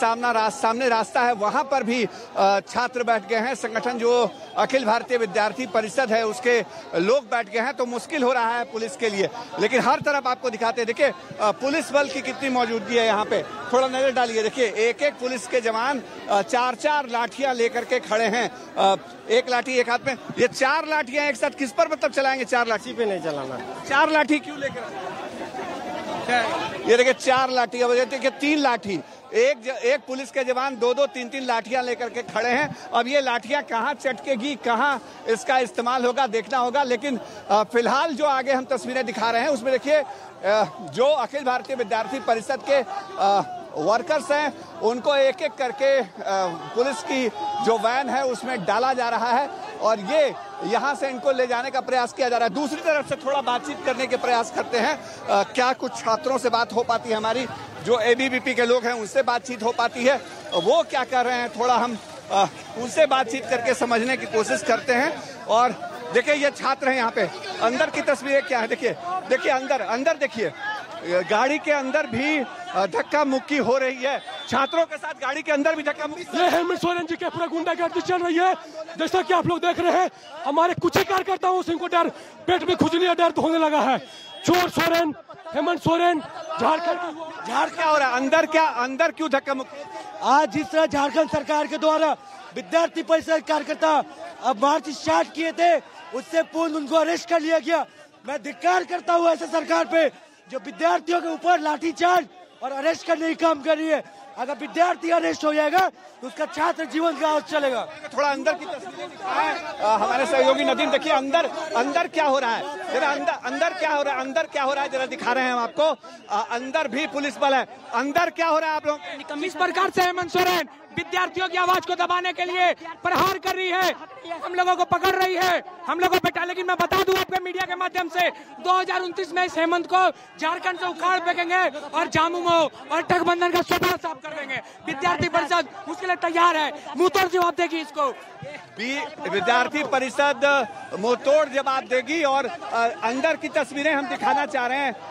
सामने रास्ता है, वहां पर भी छात्र बैठ गए हैं। संगठन जो अखिल भारतीय विद्यार्थी परिषद है उसके लोग बैठ गए हैं, तो मुश्किल हो रहा है पुलिस के लिए। लेकिन हर तरफ आपको दिखाते हैं, देखिए पुलिस बल की कितनी मौजूदगी है यहाँ पे। थोड़ा नजर डालिए, देखिए एक एक पुलिस के जवान 4-4 लाठियां लेकर के खड़े हैं। एक लाठी एक हाथ में, ये 4 लाठियां एक साथ किस पर मतलब चलाएंगे? 4 लाठी पे नहीं चलाना। 4 लाठी क्यों लेकर? ये देखिए 4 लाठी, देखिए 3 लाठी, एक पुलिस के जवान 2-2, 3-3 लाठियां लेकर के खड़े हैं। अब ये लाठियां कहां चटकेगी, कहां इसका इस्तेमाल होगा, देखना होगा। लेकिन फिलहाल जो आगे हम तस्वीरें दिखा रहे हैं उसमें देखिए जो अखिल भारतीय विद्यार्थी परिषद के वर्कर्स हैं उनको एक एक करके पुलिस की जो वैन है उसमें डाला जा रहा है और ये यहाँ से इनको ले जाने का प्रयास किया जा रहा है। दूसरी तरफ से थोड़ा बातचीत करने के प्रयास करते हैं। क्या कुछ छात्रों से बात हो पाती है, हमारी जो एबीवीपी के लोग हैं उनसे बातचीत हो पाती है, वो क्या कर रहे हैं, थोड़ा हम उनसे बातचीत करके समझने की कोशिश करते हैं। और देखिए ये छात्र हैं यहाँ पे, अंदर की तस्वीरें क्या है, देखिए अंदर देखिए, गाड़ी के अंदर भी धक्का मुक्की हो रही है। छात्रों के साथ गाड़ी के अंदर भी धक्का मुक्की। ये हेमंत सोरेन जी के पूरा गुंडागर्दी चल रही है, जैसा कि आप लोग देख रहे हैं। हमारे कुछ ही कार्यकर्ताओं से इनको डर, पेट में खुजली और दर्द होने लगा है। चोर सोरेन, हेमंत सोरेन, झारखंड क्या हो रहा है, अंदर क्यों धक्का मुक्की? आज जिस तरह झारखंड सरकार के द्वारा विद्यार्थी परिषद कार्यकर्ता अब मार्च स्टार्ट किए थे, उससे पूर्व उनको अरेस्ट कर लिया गया। मैं धिक्कार करता हूँ ऐसे सरकार पे जो विद्यार्थियों के ऊपर लाठीचार्ज और अरेस्ट करने की काम कर रही है। अगर विद्यार्थी अरेस्ट हो जाएगा तो उसका छात्र जीवन का चलेगा। थोड़ा अंदर की तस्वीरें दिखाएं हमारे सहयोगी नदीम। देखिए अंदर क्या हो रहा है, जरा अंदर क्या हो रहा है जरा दिखा रहे हैं हम आपको। अंदर भी पुलिस बल है, अंदर क्या हो रहा है आप लोग? इस प्रकार से हेमंत सोरेन विद्यार्थियों की आवाज को दबाने के लिए प्रहार कर रही है, हम लोगों को पकड़ रही है, हम लोगों को बेटा। लेकिन मैं बता दूं आपके मीडिया के माध्यम से 2029 में इस हेमंत को झारखंड से उखाड़ फेंकेंगे और जामुमो और गठबंधन का सोफा साफ कर देंगे। विद्यार्थी परिषद उसके लिए तैयार है, मुंहतोड़ जवाब देगी इसको। विद्यार्थी परिषद मुंहतोड़ जवाब देगी। और अंदर की तस्वीरें हम दिखाना चाह रहे हैं,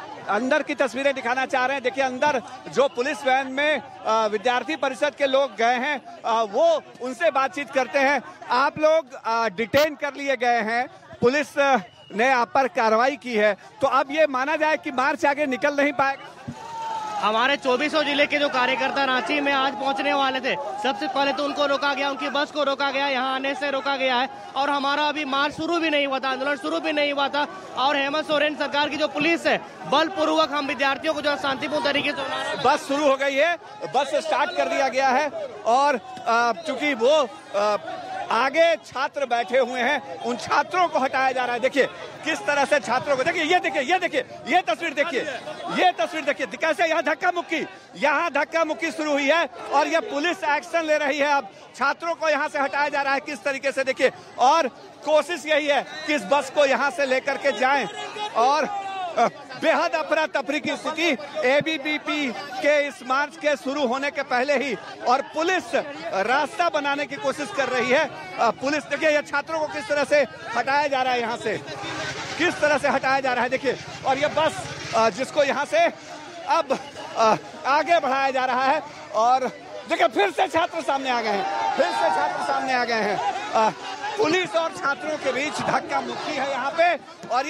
देखिए अंदर जो पुलिस वैन में विद्यार्थी परिषद के लोग गए हैं वो उनसे बातचीत करते हैं। आप लोग डिटेन कर लिए गए हैं, पुलिस ने आप पर कार्रवाई की है, तो अब ये माना जाए कि मार्च आगे निकल नहीं पाएगा? हमारे 2400 जिले के जो कार्यकर्ता रांची में आज पहुंचने वाले थे, सबसे पहले तो उनको रोका गया, उनकी बस को रोका गया, यहाँ आने से रोका गया है। और हमारा अभी मार्च शुरू भी नहीं हुआ था, आंदोलन शुरू भी नहीं हुआ था। और हेमंत सोरेन सरकार की जो पुलिस है, बलपूर्वक हम विद्यार्थियों को जो शांतिपूर्ण तरीके से बस शुरू हो गई है, बस स्टार्ट कर दिया गया है। और चूंकि वो आगे छात्र बैठे हुए हैं, उन छात्रों को हटाया जा रहा है। देखिए किस तरह से छात्रों को, देखिए ये तस्वीर देखिए कैसे यहाँ धक्का मुक्की शुरू हुई है और ये पुलिस एक्शन ले रही है। अब छात्रों को यहाँ से हटाया जा रहा है किस तरीके से, देखिए। और कोशिश यही है कि इस बस को यहाँ से लेकर के जाएं और बेहद अफरा तफरी की स्थिति एबीवीपी के इस मार्च के शुरू होने के पहले ही, और पुलिस रास्ता बनाने की कोशिश कर रही है। पुलिस देखिए ये छात्रों को किस तरह से हटाया जा रहा है, यहाँ से किस तरह से हटाया जा रहा है, देखिए। और ये बस जिसको यहाँ से अब आगे बढ़ाया जा रहा है। और देखिए फिर से छात्र सामने आ गए हैं, पुलिस और छात्रों के बीच धक्का मुक्की है यहाँ पे। और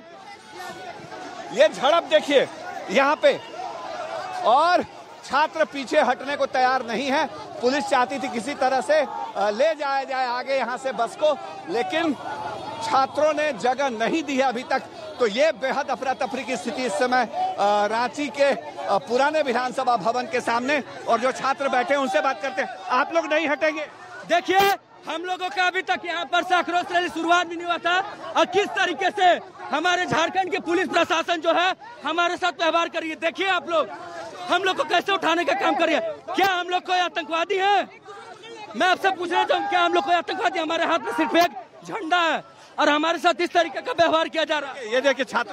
ये झड़प देखिए यहाँ पे, और छात्र पीछे हटने को तैयार नहीं है। पुलिस चाहती थी किसी तरह से ले जाया जाए आगे यहाँ से बस को, लेकिन छात्रों ने जगह नहीं दी है अभी तक। तो ये बेहद अफरा तफरी की स्थिति इस समय रांची के पुराने विधानसभा भवन के सामने। और जो छात्र बैठे हैं उनसे बात करते हैं। आप लोग नहीं हटेंगे? देखिए हम लोगों का अभी तक यहाँ पर से आक्रोश रैली शुरुआत भी नहीं हुआ था, और किस तरीके से हमारे झारखंड के पुलिस प्रशासन जो है हमारे साथ व्यवहार करिए। देखिए आप लोग हम लोग को कैसे उठाने का काम करिए। क्या हम लोग कोई आतंकवादी है? मैं आपसे पूछना चाहूँ, क्या हम लोग कोई आतंकवादी? हमारे हाथ में सिर्फ एक झंडा है और हमारे साथ इस तरीके का व्यवहार किया जा रहा है। ये देखिए छात्र,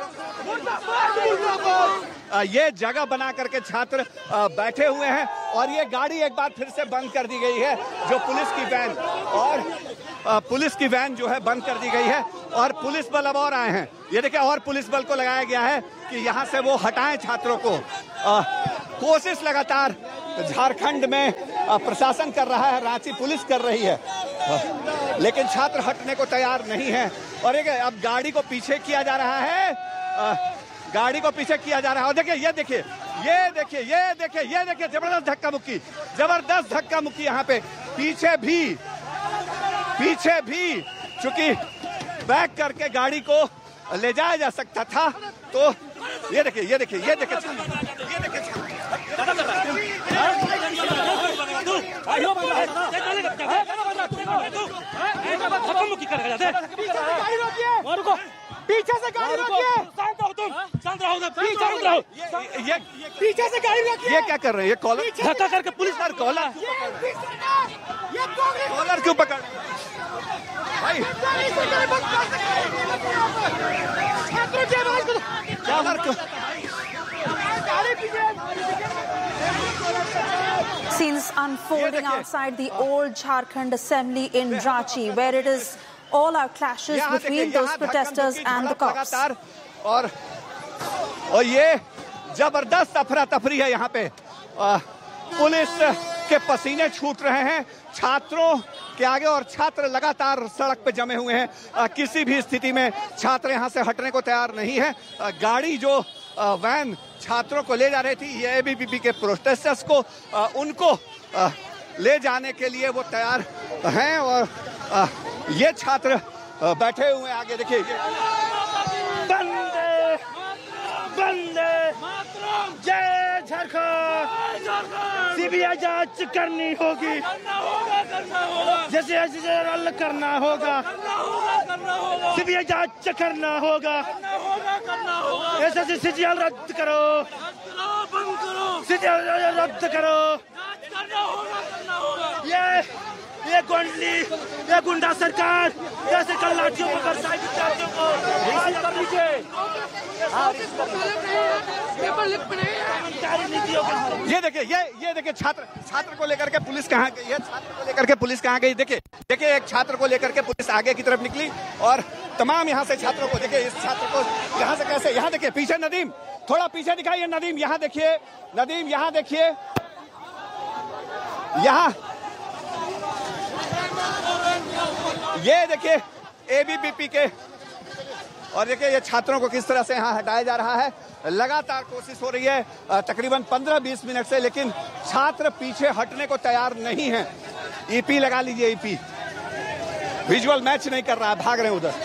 ये जगह बना करके छात्र बैठे हुए हैं। और ये गाड़ी एक बार फिर से बंद कर दी गई है, जो पुलिस की वैन, और पुलिस की वैन जो है बंद कर दी गई है। और पुलिस बल अब और आए हैं, ये देखिए, और पुलिस बल को लगाया गया है कि यहाँ से वो हटाएं छात्रों को। कोशिश लगातार झारखंड में प्रशासन कर रहा है, रांची पुलिस कर रही है, लेकिन छात्र हटने को तैयार नहीं है। और एक अब गाड़ी को पीछे किया जा रहा है, गाड़ी को पीछे किया जा रहा है। और देखिए ये देखिए ये देखिए ये देखिए ये देखिए जबरदस्त धक्का मुक्की, जबरदस्त धक्का मुक्की यहाँ पे। पीछे भी चूंकि बैक करके गाड़ी को ले जाया जा सकता था, तो ये देखिए ये देखिए ये देखिए ये देखिए पीछे से गाड़ी रोकिए, पीछे से गाड़ी रोकिए। ये क्या कर रहे हैं? ये कॉलर धक्का करके पुलिस पर कॉलर क्यों पकड़ भाई? Scenes unfolding outside the old Jharkhand Assembly in Ranchi, where it is all-out clashes between those protesters and the cops. और ये जबरदस्त अफरा तफरी है यहाँ पे। पुलिस के पसीने छूट रहे हैं छात्रों के आगे, और छात्र लगातार सड़क पे जमे हुए हैं। किसी भी स्थिति में छात्र यहाँ से हटने को तैयार नहीं है। गाड़ी जो वैन छात्रों को ले जा रही थी, ये एबीवीपी के प्रोटेस्टर्स को उनको ले जाने के लिए वो तैयार हैं, और ये छात्र बैठे हुए हैं आगे। देखिए बंदे जय झारखंड, सीबीआई जांच करनी होगी, जैसे हल करना होगा, सीबीआई जांच करना होगा, ऐसा सीजीएल रद्द करो, सीजीएल रद्द करो। ये गुंडा सरकार जैसे कल लाठियों को बरसाई विद्यार्थियों को कर लीजिए। ये देखिए छात्र को लेकर के पुलिस कहाँ गई है? छात्र को लेकर के पुलिस कहाँ गई? देखिए एक छात्र को लेकर के पुलिस आगे की तरफ निकली, और तमाम यहाँ से छात्रों को देखिए, इस छात्र को यहाँ से कैसे, यहाँ देखिए पीछे नदीम, थोड़ा पीछे दिखाइए नदीम, यहाँ देखिए नदीम, यहाँ देखिए, यहाँ ये देखिए एबीवीपी के, और देखिए ये छात्रों को किस तरह से यहाँ हटाया जा रहा है। लगातार कोशिश हो रही है तकरीबन 15-20 मिनट से, लेकिन छात्र पीछे हटने को तैयार नहीं है। ईपी लगा लीजिए, ईपी विजुअल मैच नहीं कर रहा है, भाग रहे हैं उधर।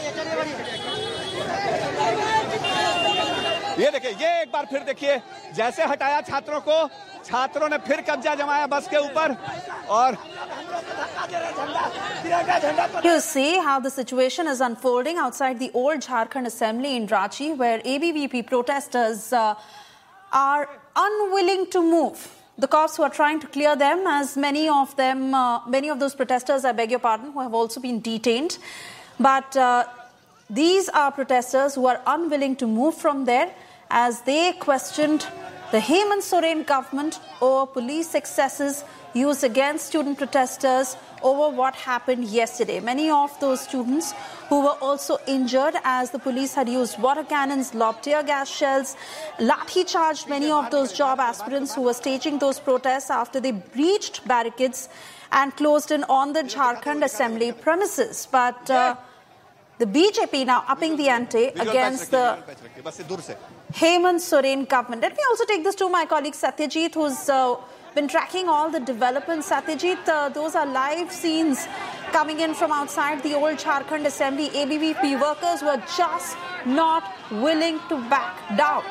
ये देखिए, ये एक बार फिर देखिए, जैसे हटाया छात्रों को, छात्रों ने फिर कब्जा जमाया बस के ऊपर। और you see how the situation is unfolding outside the old Jharkhand Assembly in Ranchi, where ABVP protesters are unwilling to move. The cops who are trying to clear them, as many of those protesters, I beg your pardon, who have also been detained. But these are protesters who are unwilling to move from there, as they questioned the Hemant Soren government over police excesses used against student protesters over what happened yesterday. Many of those students who were also injured, as the police had used water cannons, lobbed tear gas shells, lathi charged many of those job aspirants who were staging those protests after they breached barricades and closed in on the Jharkhand Assembly premises. But the BJP now upping the ante against the Hemant Soren government. Let me also take this to my colleague Satyajit, who's been tracking all the developments. Satyajit, those are live scenes coming in from outside the old Jharkhand Assembly. ABVP workers were just not willing to back down.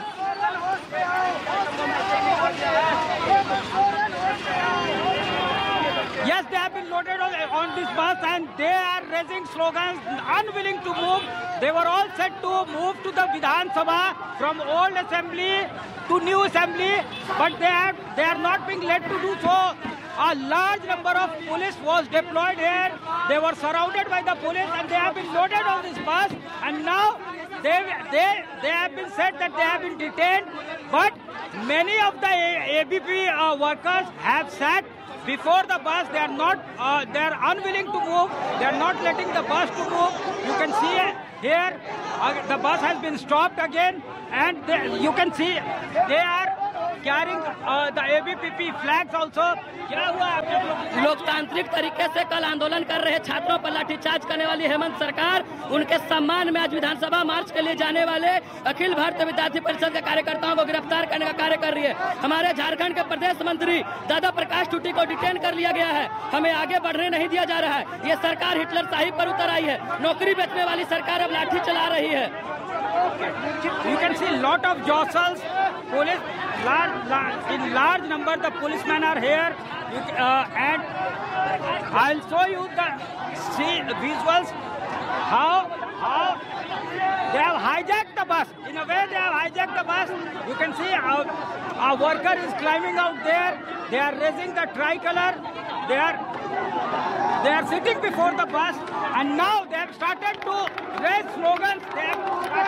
Yes, they have been loaded on this bus and they are raising slogans, unwilling to move. They were all set to move to the Vidhan Sabha from old assembly to new assembly, but they are not being let to do so. A large number of police was deployed here. They were surrounded by the police and they have been loaded on this bus, and now they have been said that they have been detained, but many of the ABP workers have sat before the bus. They are unwilling to move. They are not letting the bus to move. You can see here the bus has been stopped again, and you can see they are carrying the ABVP flags also. क्या हुआ आप लोग? लोकतांत्रिक तरीके से कल आंदोलन कर रहे छात्रों पर लाठीचार्ज करने वाली हेमंत सरकार, उनके सम्मान में आज विधानसभा मार्च के लिए जाने वाले अखिल भारतीय विद्यार्थी परिषद के कार्यकर्ताओं को गिरफ्तार करने का कार्य कर रही है। हमारे झारखंड के प्रदेश मंत्री दादा प्रकाश टूटी को डिटेन कर लिया गया है। हमें आगे बढ़ने नहीं दिया जा रहा है। ये सरकार हिटलर साहिब पर उतर आई है। नौकरी बेचने वाली सरकार अब लाठी चला रही है। You can see lot of jostles. Police, in large number, the policemen are here, and I'll show you the visuals. How they have hijacked the bus. In a way, they have hijacked the bus. You can see a worker is climbing out there. They are raising the tricolor. They are sitting before the bus, and now they have started to raise slogans. They are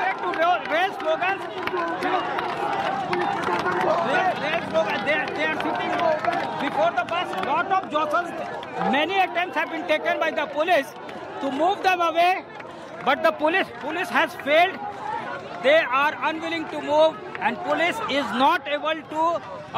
sitting before the bus. Lot of jostles. Many attempts have been taken by the police to move them away, but the police has failed. They are unwilling to move, and police is not able to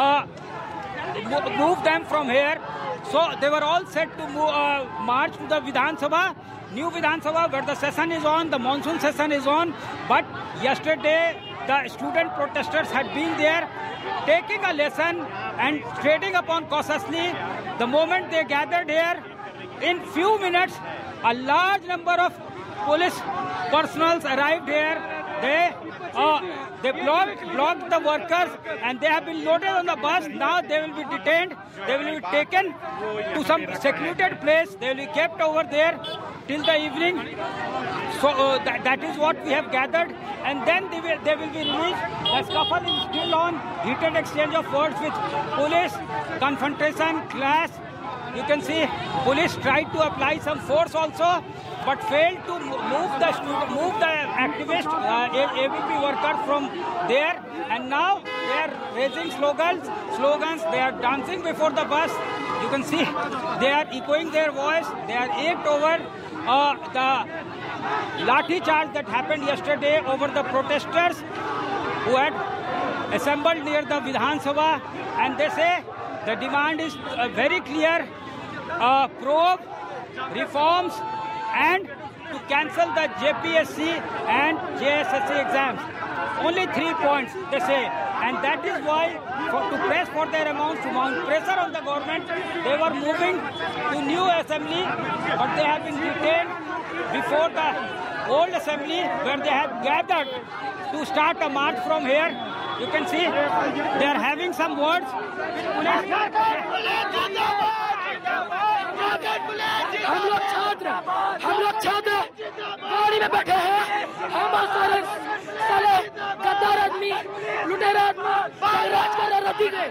move them from here. So they were all set to march to the Vidhan Sabha, new Vidhan Sabha, where the session is on, the monsoon session is on. But yesterday, the student protesters had been there, taking a lesson and trading upon cautiously. The moment they gathered here, in few minutes, a large number of police personals arrived here. They blocked the workers, and they have been loaded on the bus. Now they will be detained. They will be taken to some secluded place. They will be kept over there till the evening. So that is what we have gathered, and then they will be released. The scuffle is still on. Heated exchange of words with police, confrontation, clash. You can see police tried to apply some force also, but failed to move the activist ABP workers from there. And now they are raising slogans. They are dancing before the bus. You can see they are echoing their voice. They are ached over the lathi charge that happened yesterday over the protesters who had assembled near the Vidhan Sabha. And they say the demand is very clear: probe, reforms, and to cancel the JPSC and JSSC exams. Only 3 points, they say. And that is why, to press for their amounts, to mount pressure on the government, they were moving to new assembly, but they have been detained before the old assembly, where they have gathered to start a march from here. You can see they are having some words with police. हम लोग छात्र गाड़ी में बैठे हैं। हम साले गद्दार आदमी, लुटेरा आदमी, राज कर रद्दी गए।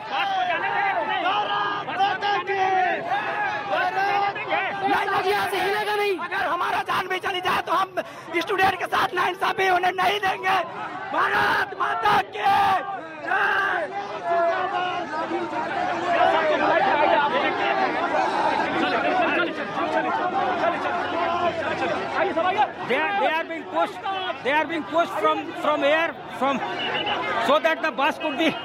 यहाँ से हिलेगा नहीं। अगर हमारा जान भी चली जाए तो हम स्टूडेंट के साथ नाइंसाफी होने नहीं देंगे। भारत माता की जय। They are being pushed from here, so that the bus could be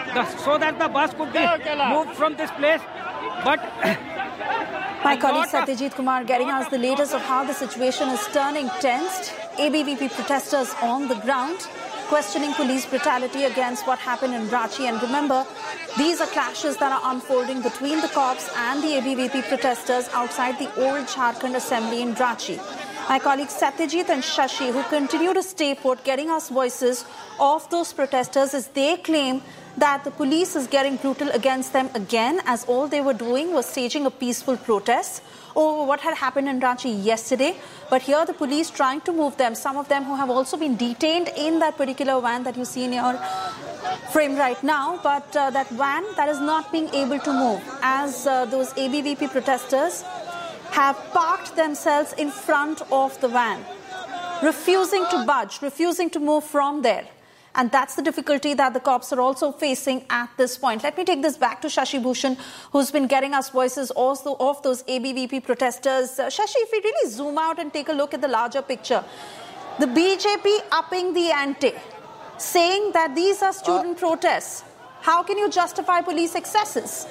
moved from this place. But my colleague Satyajit Kumar getting us the latest of how the situation is turning tense. ABVP protesters on the ground questioning police brutality against what happened in Ranchi. And remember, these are clashes that are unfolding between the cops and the ABVP protesters outside the old Jharkhand assembly in Ranchi. My colleagues Satyajit and Shashi, who continue to stay put, getting us voices of those protesters as they claim that the police is getting brutal against them again, as all they were doing was staging a peaceful protest over what had happened in Ranchi yesterday. But here the police trying to move them, some of them who have also been detained in that particular van that you see in your frame right now. But that van that is not being able to move, as those ABVP protesters have parked themselves in front of the van, refusing to budge, refusing to move from there. And that's the difficulty that the cops are also facing at this point. Let me take this back to Shashi Bhushan, who's been getting us voices also of those ABVP protesters. Shashi, if we really zoom out and take a look at the larger picture, the BJP upping the ante, saying that these are student protests. How can you justify police excesses?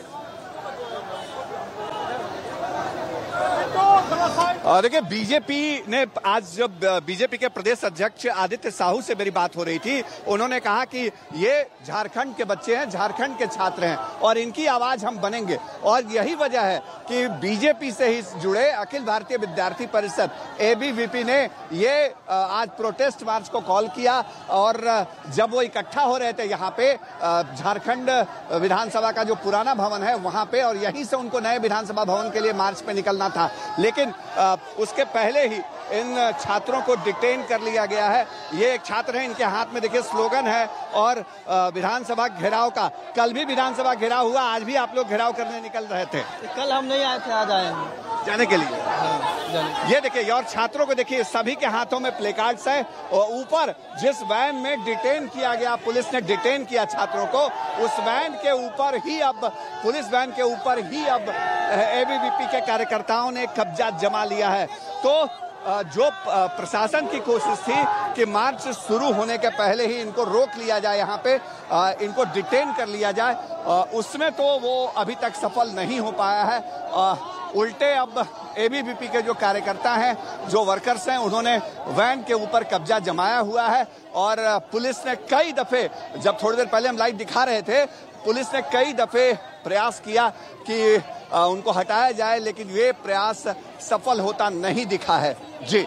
देखिए, BJP ने आज जब BJP के प्रदेश अध्यक्ष आदित्य साहू से मेरी बात हो रही थी, उन्होंने कहा कि ये झारखंड के बच्चे हैं, झारखंड के छात्र हैं और इनकी आवाज हम बनेंगे। और यही वजह है कि बीजेपी से ही जुड़े अखिल भारतीय विद्यार्थी परिषद एबीवीपी ने ये आज प्रोटेस्ट मार्च को कॉल किया। और जब वो इकट्ठा हो रहे थे यहाँ पे झारखंड विधानसभा का जो पुराना भवन है वहां पे, और यहीं से उनको नए विधानसभा भवन के लिए मार्च पे निकलना था, लेकिन उसके पहले ही इन छात्रों को डिटेन कर लिया गया है। ये एक छात्र हैं, इनके हाथ में देखिए स्लोगन है और विधानसभा घेराव का। कल भी विधानसभा घेराव हुआ, आज भी आप लोग घेराव करने निकल रहे थे। कल हम नहीं आए थे, आज आए हैं जाने के लिए। ये देखिए, और छात्रों को देखिए, सभी के हाथों में प्लेकार्ड्स है और ऊपर जिस वैन में डिटेन किया गया, पुलिस ने डिटेन किया छात्रों को, उस वैन के ऊपर ही अब पुलिस वैन के ऊपर ही अब एबीवीपी के कार्यकर्ताओं ने कब्जा जमा लिया है। तो जो प्रशासन की कोशिश थी कि मार्च शुरू होने के पहले ही इनको रोक लिया जाए, यहाँ पे इनको डिटेन कर लिया जाए, उसमें तो वो अभी तक सफल नहीं हो पाया है। उल्टे अब एबीवीपी के जो कार्यकर्ता हैं, जो वर्कर्स हैं, उन्होंने वैन के ऊपर कब्जा जमाया हुआ है। और पुलिस ने कई दफे, जब थोड़ी देर पहले हम लाइव दिखा रहे थे, पुलिस ने कई दफे प्रयास किया कि उनको हटाया जाए, लेकिन ये प्रयास सफल होता नहीं दिखा है। जी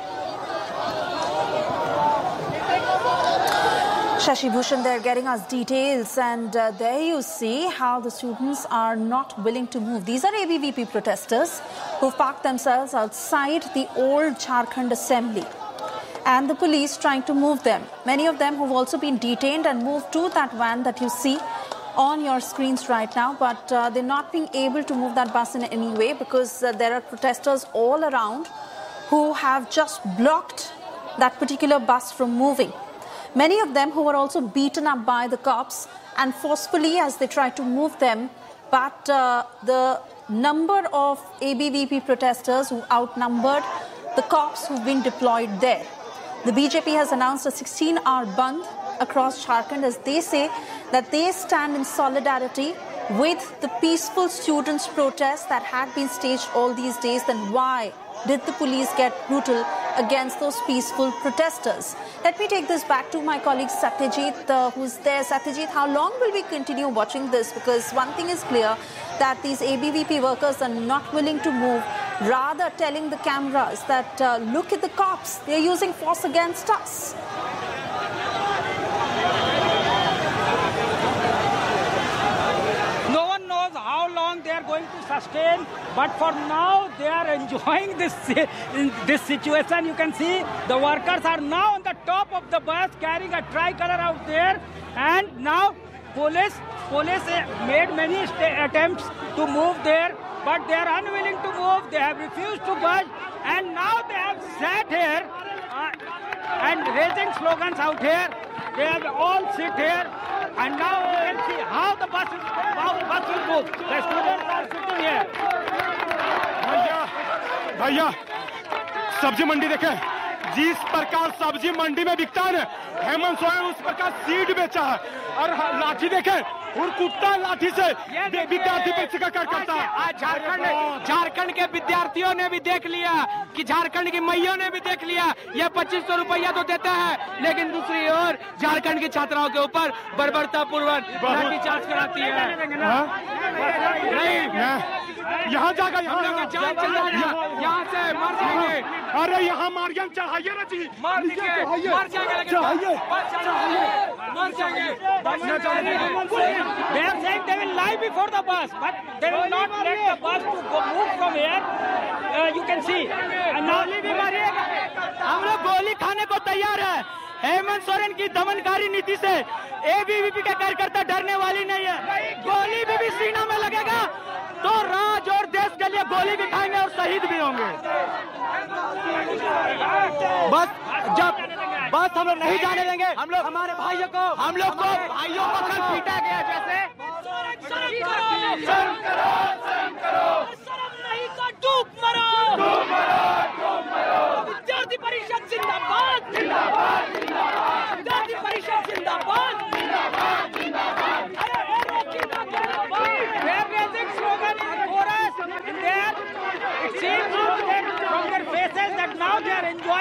Shashi Bhushan there getting us details, and there you see how the students are not willing to move. These are ABVP protesters who parked themselves outside the old Jharkhand assembly, and the police trying to move them. Many of them have also been detained and moved to that van that you see on your screens right now, but they're not being able to move that bus in any way because there are protesters all around who have just blocked that particular bus from moving. Many of them who were also beaten up by the cops and forcefully as they tried to move them, but the number of ABVP protesters who outnumbered the cops who've been deployed there. The BJP has announced a 16-hour bandh across Jharkhand as they say that they stand in solidarity with the peaceful students' protests that had been staged all these days. Then why did the police get brutal against those peaceful protesters? Let me take this back to my colleague Satyajit, who's there. Satyajit, how long will we continue watching this? Because one thing is clear, that these ABVP workers are not willing to move, rather telling the cameras that look at the cops, they're using force against us. No one knows how long they are going to sustain, but for now they are enjoying this situation. You can see the workers are now on the top of the bus carrying a tricolor out there, and now police made many attempts to move there, but they are unwilling to move. They have refused to budge, and now they have sat here and raising slogans out here. They have all sit here, and now you can see how the bus will move. The students are sitting here. भैया सब्जी मंडी देखे, जिस प्रकार सब्जी मंडी में बिकता है, हेमंत सोरेन उस प्रकार सीड बेचा है। और लाठी देखे, और कुत्ता लाठी से विद्यार्थी परिषद का करता है। आज झारखंड के विद्यार्थियों ने भी देख लिया कि झारखंड की मैयों ने भी देख लिया, यह 2500 रुपया तो देता है, लेकिन दूसरी ओर झारखंड की छात्राओं के ऊपर बर्बरतापूर्वक लाठीचार्ज कराती है। नहीं, यहाँ जाकर यहाँ से मर जाएंगे। अरे यहाँ मारियम चढ़ाइए ना जी, मर जाएंगे, मर जाएंगे। They are saying they will lie before the bus, but they will not let the bus to move from here. You can see. हम लोग गोली खाने को तैयार है। हेमंत सोरेन की दमनकारी नीति से एबीवीपी के कार्यकर्ता डरने वाली नहीं है। गोली भी सीना में लगेगा तो राज और देश के लिए गोली भी खाएंगे और शहीद भी होंगे। बस हम लोग नहीं जाने देंगे। हम लोग हमारे भाइयों को कल पीटा गया जैसे। शर्म करो, नहीं का डूब मरो। विद्यार्थी परिषद जिंदाबाद, विद्यार्थी परिषद जिंदाबाद।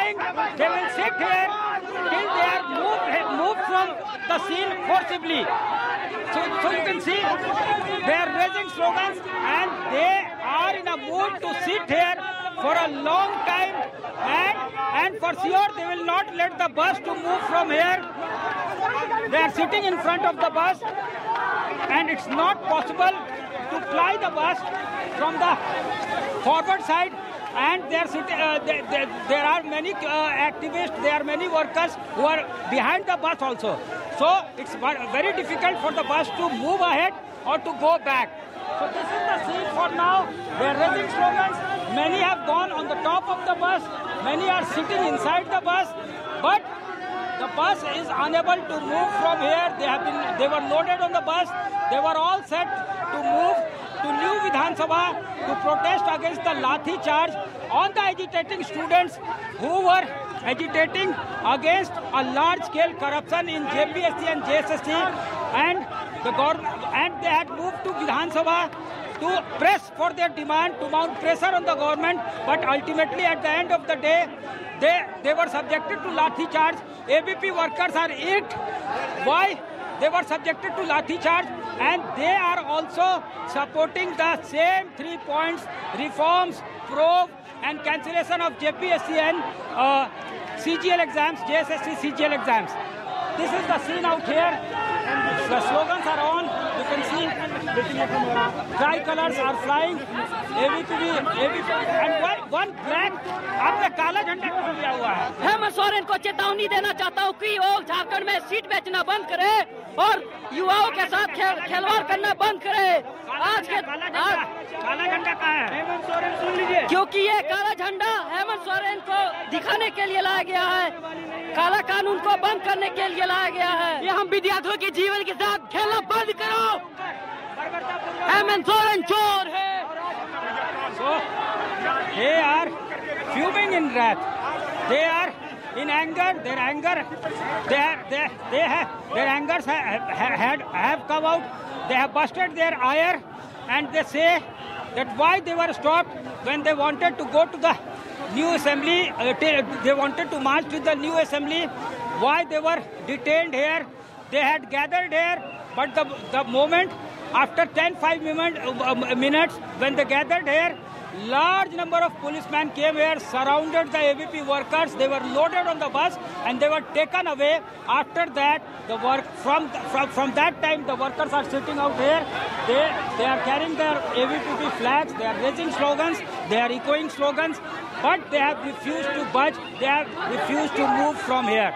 think they will sit here till they are moved from the scene forcibly. So you can see they are raising slogans and they are in a mood to sit here for a long time, and for sure they will not let the bus to move from here. They are sitting in front of the bus and it's not possible to fly the bus from the forward side, and they are sitting, there are many activists, there are many workers who are behind the bus also. So it's very difficult for the bus to move ahead or to go back. So this is the scene for now. They are raising slogans. Many have gone on the top of the bus. Many are sitting inside the bus. But the bus is unable to move from here. They were loaded on the bus. They were all set to move to New Vidhan Sabha to protest against the Lathi charge on the agitating students who were agitating against a large-scale corruption in JPSC and JSSC, and the government, and they had moved to Vidhan Sabha to press for their demand, to mount pressure on the government, but ultimately at the end of the day, they were subjected to Lathi charge. ABP workers are irked why they were subjected to Lathi charge, and they are also supporting the same 3 points: reforms, probe, and cancellation of JPSC and CGL exams, JSSC CGL exams. This is the scene out here. The slogans are on. You can see tricolors are flying. ABP, and one flag. आपने काला झंडा क्यों लिया हुआ है? हेमंत सोरेन को चेतावनी देना चाहता हूँ कि वो झारखंड में सीट बेचना बंद करे और युवाओं के साथ खिलवाड़ करना बंद करे। आज के काला झंडा कहाँ है? हेमंत सोरेन सुन लीजिए, क्योंकि ये काला झंडा हेमंत सोरेन को दिखाने के लिए लाया गया है, काला कानून को बंद करने के लिए लाया गया है। ये हम विद्यार्थियों के जीवन के साथ खेलना बंद करो। हेमंत सोरेन चोर है। So they are fuming in wrath. They are in anger. Their angers have come out. They have busted their ire, and they say that why they were stopped when they wanted to go to the new assembly. They wanted to march to the new assembly. Why they were detained here? They had gathered here, but the moment after 10-5 minutes when they gathered here, large number of policemen came here, surrounded the ABP workers. They were loaded on the bus and they were taken away. After that, from that time, the workers are sitting out here. They are carrying their ABP flags. They are raising slogans. They are echoing slogans, but they have refused to budge. They have refused to move from here.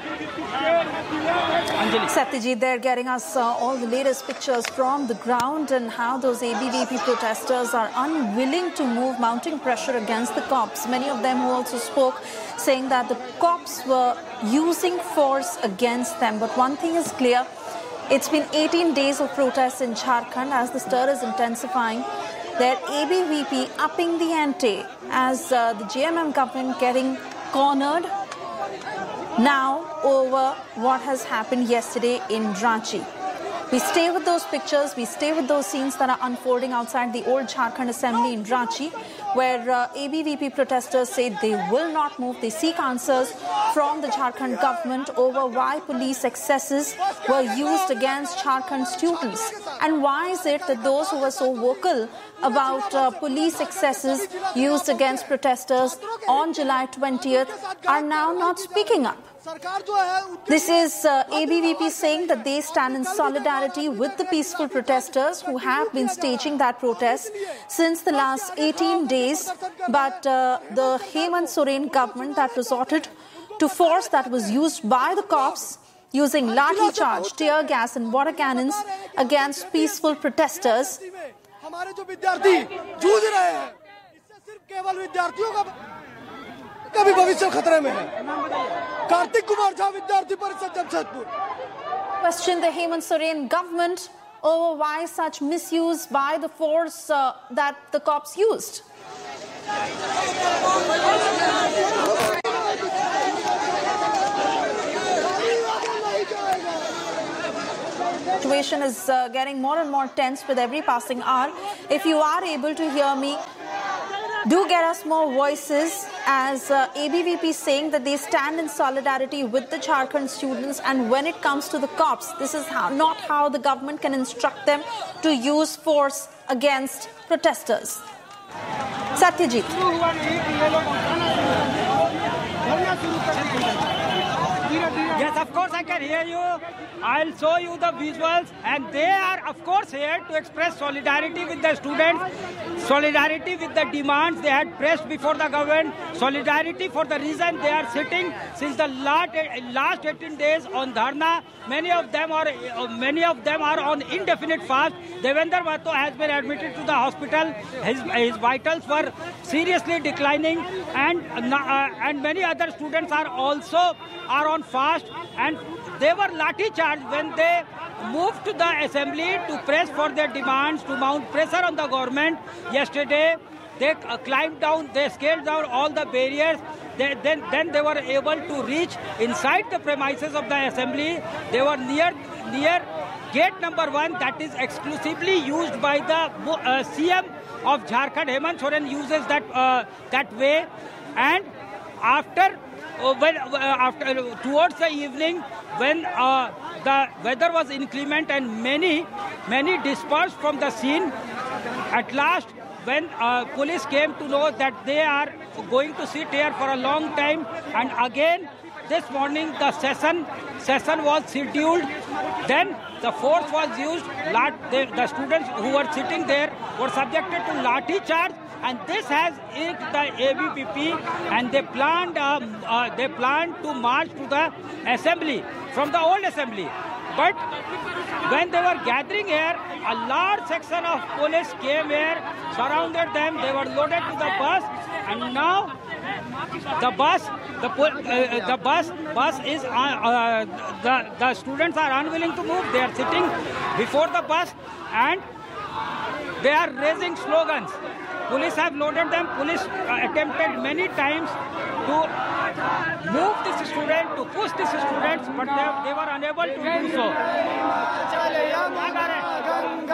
Satyajit, they're getting us all the latest pictures from the ground and how those ABVP protesters are unwilling to move, mounting pressure against the cops. Many of them who also spoke saying that the cops were using force against them. But one thing is clear, it's been 18 days of protests in Jharkhand as the stir is intensifying. Their ABVP upping the ante as the JMM government getting cornered now over what has happened yesterday in Ranchi. We stay with those pictures, we stay with those scenes that are unfolding outside the old Jharkhand Assembly in Ranchi, where ABVP protesters say they will not move. They seek answers from the Jharkhand government over why police excesses were used against Jharkhand students. And why is it that those who were so vocal about police excesses used against protesters on July 20th are now not speaking up? This is ABVP saying that they stand in solidarity with the peaceful protesters who have been staging that protest since the last 18 days. But the Hemant Soren government that resorted to force that was used by the cops using lathi charge, tear gas and water cannons against peaceful protesters. कभी भविष्य खतरे में है। कार्तिक कुमार झा विद्यार्थी परिषद Jamshedpur. Question the Hemant Soren government over why such misuse by the force that the cops used. Situation is getting more and more tense with every passing hour. If you are able to hear me, do get us more voices as ABVP saying that they stand in solidarity with the Jharkhand students, and when it comes to the cops, this is not how the government can instruct them to use force against protesters. Satyajit. Yes, of course I can hear you. I'll show you the visuals, and they are of course here to express solidarity with the students, solidarity with the demands they had pressed before the government, solidarity for the reason they are sitting since the last 18 days on dharna. Many of them are on indefinite fast. Devendra Mahto has been admitted to the hospital. His vitals were seriously declining, and many other students are also on fast, and they were lathi charged when they moved to the assembly to press for their demands, to mount pressure on the government. Yesterday, they climbed down, they scaled down all the barriers. Then they were able to reach inside the premises of the assembly. They were near gate number 1, that is exclusively used by the CM of Jharkhand. Hemant Soren uses that way, and after towards the evening, when the weather was inclement and many dispersed from the scene, at last, when police came to know that they are going to sit here for a long time, and again this morning the session was scheduled, then the force was used. The students who were sitting there were subjected to lathi charge, and this has irked the ABVP, and they planned to march to the assembly from the old assembly. But when they were gathering here, a large section of police came here, surrounded them. They were loaded to the bus, and now the students are unwilling to move. They are sitting before the bus and they are raising slogans. Police have loaded them. Police attempted many times to move this student, to push these students, but they were unable to do so.